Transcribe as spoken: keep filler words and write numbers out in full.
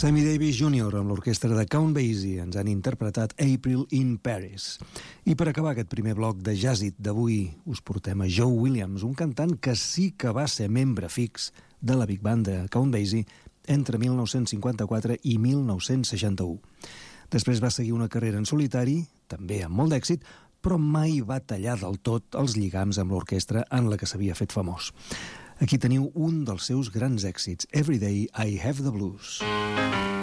Sammy Davis júnior amb l'orquestra de Count Basie ens han interpretat April in Paris. I per acabar aquest primer bloc de Jazzit d'avui us portem a Joe Williams, un cantant que sí que va ser membre fix de la Big Band de Count Basie entre mil nou-cents cinquanta-quatre i mil nou-cents seixanta-u. Després va seguir una carrera en solitari, també amb molt d'èxit, però mai va tallar del tot els lligams amb l'orquestra en la que s'havia fet famós. Aquí teniu un dels seus grans èxits, Every Day I Have the Blues.